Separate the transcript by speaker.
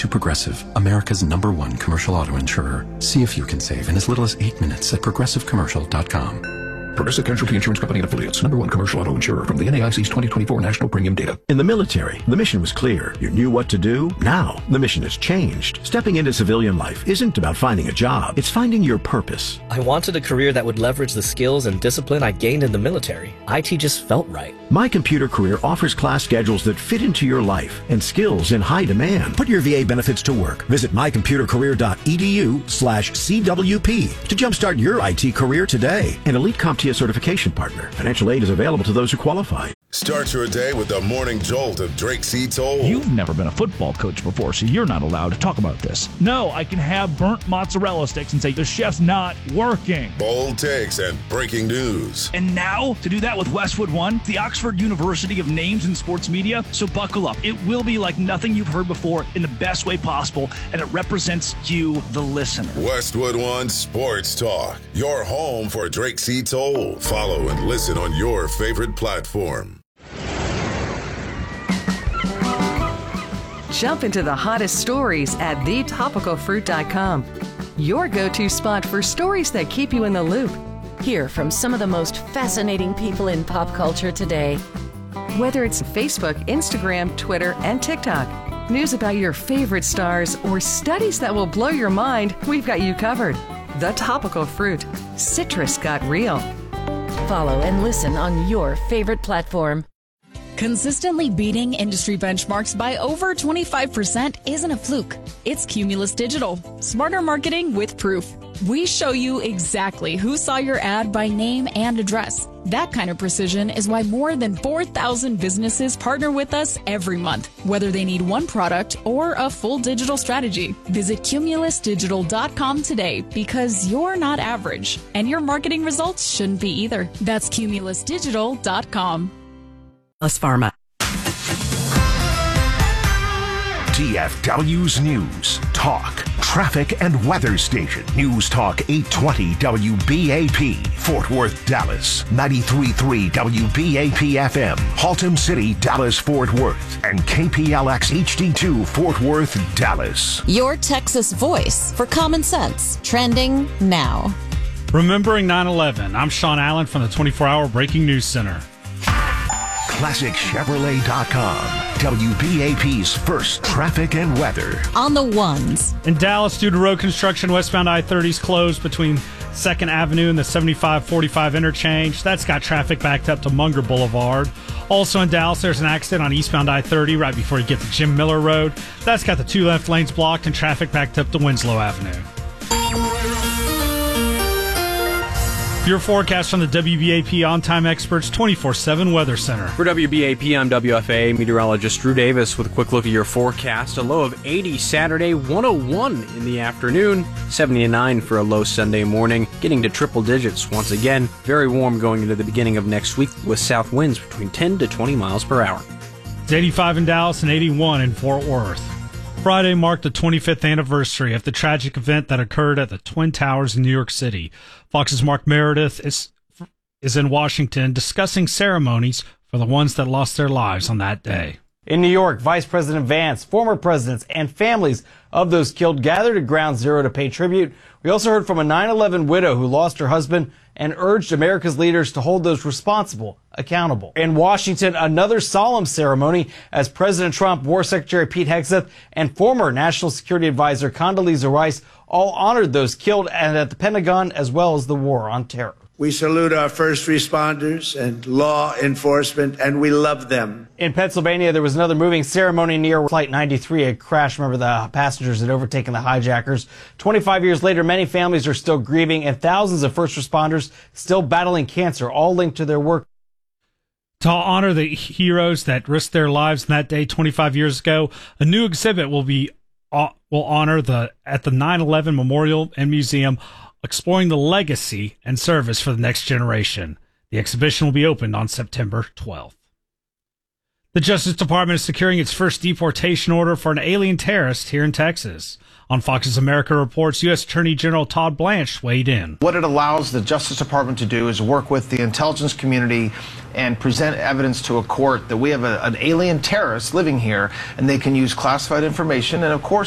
Speaker 1: Progressive, America's #1 commercial auto insurer. See if you can save in as little as 8 minutes at progressivecommercial.com.
Speaker 2: Progressive Casualty Insurance Company and Affiliates, #1 commercial auto insurer from the NAIC's 2024 National Premium Data.
Speaker 3: In the military, the mission was clear. You knew what to do. Now, the mission has changed. Stepping into civilian life isn't about finding a job. It's finding your purpose.
Speaker 4: I wanted a career that would leverage the skills and discipline I gained in the military. IT just felt right.
Speaker 3: My Computer Career offers class schedules that fit into your life and skills in high demand. Put your VA benefits to work. Visit mycomputercareer.edu/CWP to jumpstart your IT career today. An Elite CompTIA certification partner. Financial aid is available to those who qualify.
Speaker 5: Start your day with the morning jolt of Drake C. Toll.
Speaker 6: You've never been a football coach before, so you're not allowed to talk about this. No, I can have burnt mozzarella sticks and say the chef's not working.
Speaker 5: Bold takes and breaking news.
Speaker 6: And now, to do that with Westwood One, the Oxford University of Names in Sports Media. So buckle up. It will be like nothing you've heard before in the best way possible, and it represents you, the listener.
Speaker 5: Westwood One Sports Talk, your home for Drake C. Toll. Follow and listen on your favorite platform.
Speaker 7: Jump into the hottest stories at thetopicalfruit.com. Your go-to spot for stories that keep you in the loop.
Speaker 8: Hear from some of the most fascinating people in pop culture today.
Speaker 7: Whether it's Facebook, Instagram, Twitter, and TikTok, news about your favorite stars, or studies that will blow your mind, we've got you covered. The Topical Fruit. Citrus got real.
Speaker 8: Follow and listen on your favorite platform.
Speaker 9: Consistently beating industry benchmarks by over 25% isn't a fluke. It's Cumulus Digital. Smarter marketing with proof. We show you exactly who saw your ad by name and address. That kind of precision is why more than 4,000 businesses partner with us every month, whether they need one product or a full digital strategy. Visit cumulusdigital.com today because you're not average, and your marketing results shouldn't be either. That's cumulusdigital.com.
Speaker 7: Pharma.
Speaker 10: DFW's News, Talk, Traffic and Weather Station. News Talk 820 WBAP, Fort Worth, Dallas. 93.3 WBAP FM, Haltom City, Dallas, Fort Worth. And KPLX HD2, Fort Worth, Dallas.
Speaker 11: Your Texas voice for common sense. Trending now.
Speaker 12: Remembering 9/11, I'm Sean Allen from the 24-Hour Breaking News Center.
Speaker 10: ClassicChevrolet.com, WBAP's first traffic and weather.
Speaker 11: On the ones.
Speaker 12: In Dallas, due to road construction, westbound I-30 is closed between 2nd Avenue and the 75-45 interchange. That's got traffic backed up to Munger Boulevard. Also in Dallas, there's an accident on eastbound I-30 right before you get to Jim Miller Road. That's got the 2 left lanes blocked and traffic backed up to Winslow Avenue. Your forecast from the WBAP On-Time Experts 24/7 Weather Center.
Speaker 13: For WBAP, I'm WFA meteorologist Drew Davis with a quick look at your forecast. A low of 80 Saturday, 101 in the afternoon, 79 for a low Sunday morning, getting to triple digits once again. Very warm going into the beginning of next week with south winds between 10 to 20 miles per hour.
Speaker 12: It's 85 in Dallas and 81 in Fort Worth. Friday marked the 25th anniversary of the tragic event that occurred at the Twin Towers in New York City. Fox's Mark Meredith is in Washington discussing ceremonies for the ones that lost their lives on that day.
Speaker 14: In New York, Vice President Vance, former presidents, and families of those killed gathered at Ground Zero to pay tribute. We also heard from a 9/11 widow who lost her husband and urged America's leaders to hold those responsible accountable. In Washington, another solemn ceremony as President Trump, War Secretary Pete Hegseth, and former National Security Advisor Condoleezza Rice all honored those killed at the Pentagon as well as the War on Terror.
Speaker 15: We salute our first responders and law enforcement, and we love them.
Speaker 14: In Pennsylvania, there was another moving ceremony near Flight 93, a crash. Remember, the passengers had overtaken the hijackers. 25 years later, many families are still grieving, and thousands of first responders still battling cancer, all linked to their work.
Speaker 12: To honor the heroes that risked their lives in that day 25 years ago, a new exhibit will honor at the 9/11 Memorial and Museum, exploring the legacy and service for the next generation. The exhibition will be opened on September 12th. The Justice Department is securing its first deportation order for an alien terrorist here in Texas. On Fox's America Reports, U.S. Attorney General Todd Blanche weighed in.
Speaker 16: What it allows the Justice Department to do is work with the intelligence community and present evidence to a court that we have an alien terrorist living here, and they can use classified information and, of course,